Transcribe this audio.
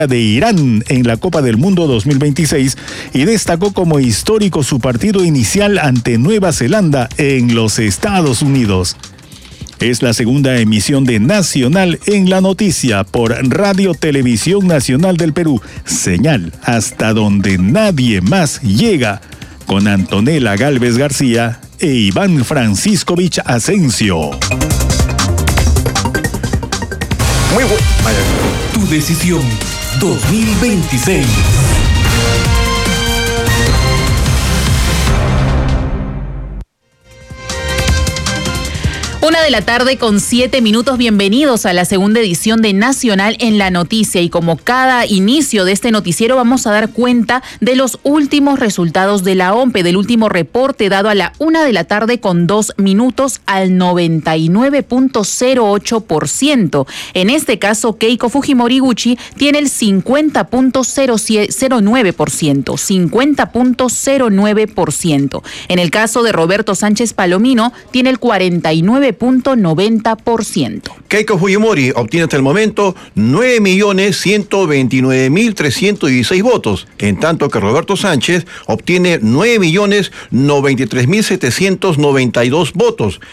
de Irán en la Copa del Mundo 2026 y destacó como histórico su partido inicial ante Nueva Zelanda en los Estados Unidos. Es la segunda emisión de Nacional en la Noticia por Radio Televisión Nacional del Perú, señal hasta donde nadie más llega, con Antonella Gálvez García e Iván Franciscovich Asensio. Muy bueno. Tu decisión 2026. 1:07 p.m. Bienvenidos a la segunda edición de Nacional en la Noticia. Y como cada inicio de este noticiero, vamos a dar cuenta de los últimos resultados de la OMPE, del último reporte dado a la 1:02 al 99.08%. En este caso, Keiko Fujimori-Guchi tiene el 50.09%. 50.09%. En el caso de Roberto Sánchez Palomino, tiene el 49.90%. Keiko Fujimori obtiene hasta el momento 9.129.316 votos, en tanto que Roberto Sánchez obtiene 9.093.792 votos.